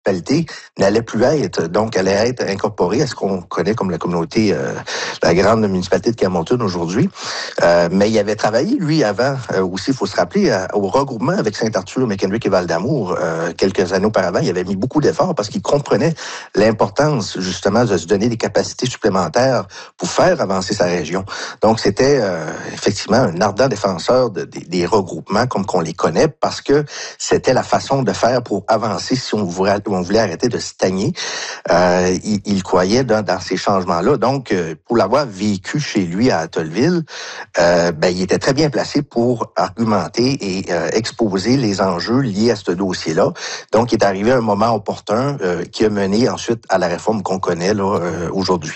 municipalité n'allait plus être, donc allait être incorporée à ce qu'on connaît comme la communauté, la grande municipalité de Camerton aujourd'hui. Mais il avait travaillé, lui, avant, aussi, il faut se rappeler, au regroupement avec Saint-Arthur, McKendrick et Val-d'Amour, quelques années auparavant. Il avait mis beaucoup d'efforts parce qu'il comprenait l'importance, justement, de se donner des capacités supplémentaires pour faire avancer sa région. Donc, c'était effectivement un ardent défenseur des regroupements comme qu'on les connaît parce que c'était la façon de faire pour avancer si on voulait arrêter de stagner. Il croyait dans ces changements-là. Donc, pour l'avoir vécu chez lui à Atholville, il était très bien placé pour argumenter et exposer les enjeux liés à ce dossier-là. Donc, il est arrivé à un moment opportun qui a mené ensuite à la réforme qu'on connaît là aujourd'hui.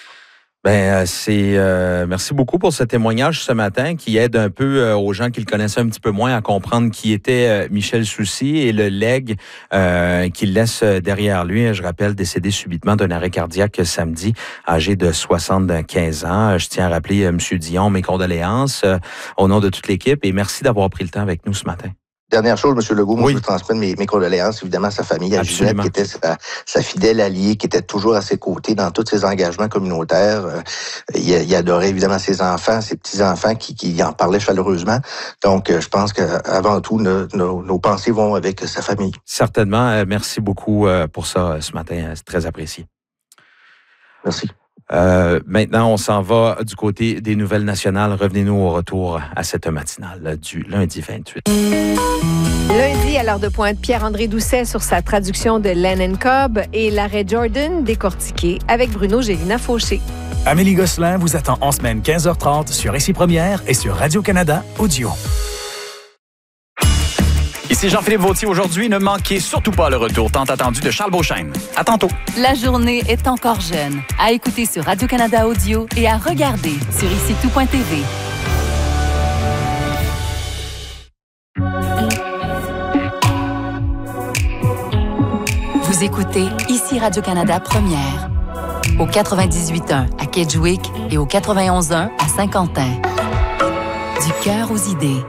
Merci beaucoup pour ce témoignage ce matin qui aide un peu aux gens qui le connaissaient un petit peu moins à comprendre qui était Michel Soucy et le legs qu'il laisse derrière lui. Je rappelle, décédé subitement d'un arrêt cardiaque samedi, âgé de 75 ans. Je tiens à rappeler M. Dion mes condoléances au nom de toute l'équipe et merci d'avoir pris le temps avec nous ce matin. Dernière chose, M. Legault, moi, je veux transmettre mes condoléances, évidemment, à sa famille, à Ginette, qui était sa fidèle alliée, qui était toujours à ses côtés dans tous ses engagements communautaires. Il adorait, évidemment, ses enfants, ses petits-enfants qui en parlaient chaleureusement. Donc, je pense qu'avant tout, nos pensées vont avec sa famille. Certainement. Merci beaucoup pour ça ce matin. C'est très apprécié. Merci. Maintenant, on s'en va du côté des nouvelles nationales. Revenez-nous au retour à cette matinale du lundi 28. Lundi, à l'heure de pointe, Pierre-André Doucet sur sa traduction de Lennon Cobb et l'arrêt Jordan décortiqué avec Bruno Gélina-Fauché. Amélie Gosselin vous attend en semaine 15h30 sur Ici Première et sur Radio-Canada Audio. Ici Jean-Philippe Vautier. Aujourd'hui, ne manquez surtout pas le retour tant attendu de Charles Beauchesne. À tantôt. La journée est encore jeune. À écouter sur Radio-Canada Audio et à regarder sur IciTout.tv. Vous écoutez Ici Radio-Canada Première. Au 98.1 à Kedgewick et au 91.1 à Saint-Quentin. Du cœur aux idées.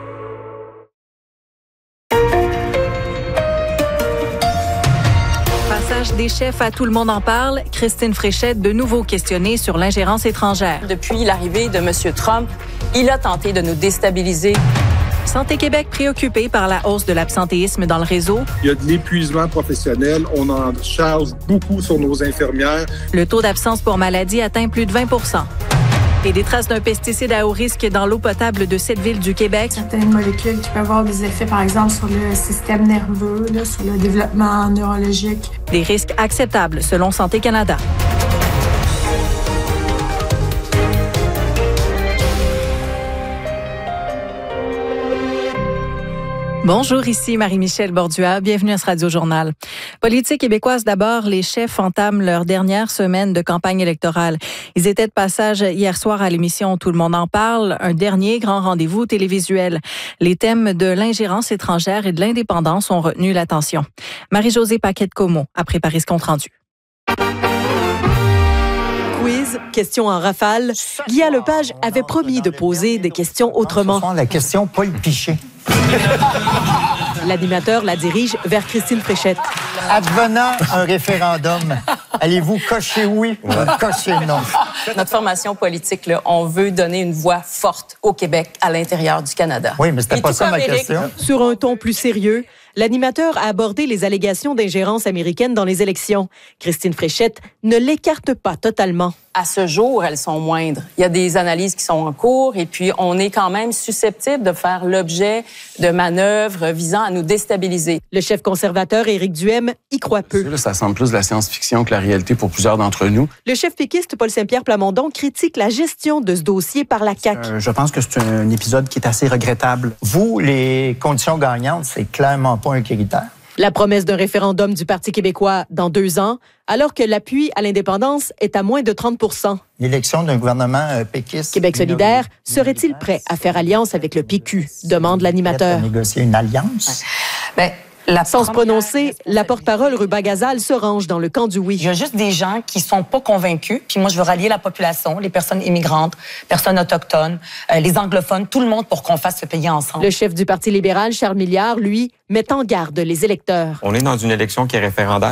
Des chefs à Tout le monde en parle, Christine Fréchette de nouveau questionnée sur l'ingérence étrangère. Depuis l'arrivée de M. Trump, il a tenté de nous déstabiliser. Santé Québec préoccupée par la hausse de l'absentéisme dans le réseau. Il y a de l'épuisement professionnel. On en charge beaucoup sur nos infirmières. Le taux d'absence pour maladie atteint plus de 20 %. Et des traces d'un pesticide à haut risque dans l'eau potable de cette ville du Québec. Certaines molécules qui peuvent avoir des effets, par exemple, sur le système nerveux, sur le développement neurologique. Des risques acceptables, selon Santé Canada. Bonjour, ici Marie-Michel Bordua. Bienvenue à ce Radio-Journal. Politique québécoise d'abord, les chefs entament leur dernière semaine de campagne électorale. Ils étaient de passage hier soir à l'émission Tout le monde en parle, un dernier grand rendez-vous télévisuel. Les thèmes de l'ingérence étrangère et de l'indépendance ont retenu l'attention. Marie-Josée Paquette-Comeau a préparé ce compte-rendu. Quiz, questions en rafale. Guy Lepage avait promis de poser des questions autrement. La question Paul Piché. L'animateur la dirige vers Christine Fréchette. Advenant un référendum, allez-vous cocher oui ou cocher non? Notre formation politique, là, on veut donner une voix forte au Québec, à l'intérieur du Canada. Oui, mais c'était pas ça ma question. Sur un ton plus sérieux, l'animateur a abordé les allégations d'ingérence américaine dans les élections. Christine Fréchette ne l'écarte pas totalement. À ce jour, elles sont moindres. Il y a des analyses qui sont en cours et puis on est quand même susceptible de faire l'objet de manœuvres visant à nous déstabiliser. Le chef conservateur Éric Duhem y croit peu. Là, ça semble plus de la science-fiction que la réalité pour plusieurs d'entre nous. Le chef péquiste Paul Saint-Pierre Plamondon critique la gestion de ce dossier par la CAQ. Je pense que c'est un épisode qui est assez regrettable. Vous, les conditions gagnantes, c'est clairement pas un critère. La promesse d'un référendum du Parti québécois dans 2 ans, alors que l'appui à l'indépendance est à moins de 30 %. L'élection d'un gouvernement péquiste... Québec solidaire serait-il prêt à faire alliance avec le PQ, demande l'animateur. Négocier une alliance? Sans se prononcer, la porte-parole Ruba Gazal se range dans le camp du oui. Il y a juste des gens qui sont pas convaincus. Puis moi, je veux rallier la population, les personnes immigrantes, personnes autochtones, les anglophones, tout le monde pour qu'on fasse ce pays ensemble. Le chef du Parti libéral, Charles Milliard, lui, met en garde les électeurs. On est dans une élection qui est référendaire.